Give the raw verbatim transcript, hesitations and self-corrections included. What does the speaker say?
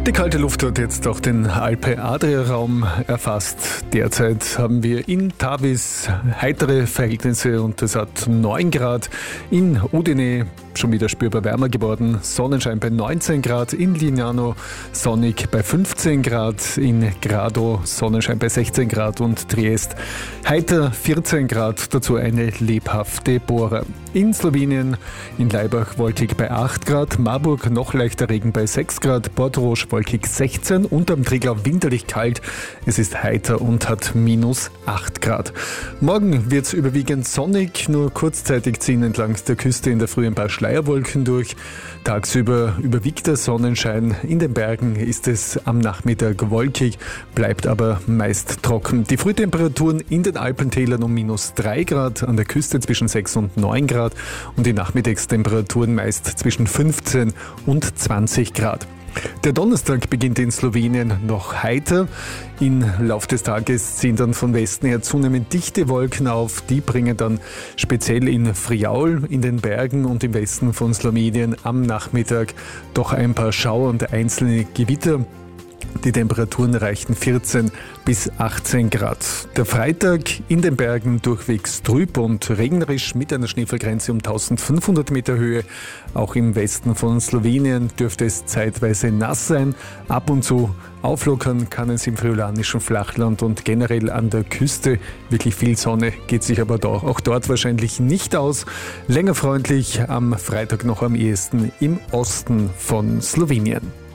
Die kalte Luft hat jetzt auch den Alpe-Adria-Raum erfasst. Derzeit haben wir in Tavis heitere Verhältnisse und es hat neun Grad. In Udine schon wieder spürbar wärmer geworden. Sonnenschein bei neunzehn Grad. In Lignano sonnig bei fünfzehn Grad. In Grado Sonnenschein bei sechzehn Grad und Triest heiter vierzehn Grad. Dazu eine lebhafte Bora. In Slowenien, in Laibach wolkig bei acht Grad. Marburg noch leichter Regen bei sechs Grad. Portorož wolkig sechzehn. Unterm Triglav winterlich kalt. Es ist heiter und hat minus acht Grad. Morgen wird es überwiegend sonnig. Nur kurzzeitig ziehen entlang der Küste in der Früh ein paar Schleierwolken durch. Tagsüber überwiegt der Sonnenschein. In den Bergen ist es am Nachmittag wolkig, bleibt aber meist trocken. Die Frühtemperaturen in den Alpentälern um minus drei Grad, an der Küste zwischen sechs und neun Grad und die Nachmittagstemperaturen meist zwischen fünfzehn und zwanzig Grad. Der Donnerstag beginnt in Slowenien noch heiter. Im Lauf des Tages ziehen dann von Westen her zunehmend dichte Wolken auf. Die bringen dann speziell in Friaul in den Bergen und im Westen von Slowenien am Nachmittag doch ein paar Schauer und einzelne Gewitter. Die Temperaturen erreichen vierzehn bis achtzehn Grad. Der Freitag in den Bergen durchwegs trüb und regnerisch mit einer Schneefallgrenze um eintausendfünfhundert Meter Höhe. Auch im Westen von Slowenien dürfte es zeitweise nass sein. Ab und zu auflockern kann es im friolanischen Flachland und generell an der Küste. Wirklich viel Sonne geht sich aber doch auch dort wahrscheinlich nicht aus. Länger freundlich am Freitag noch am ehesten im Osten von Slowenien.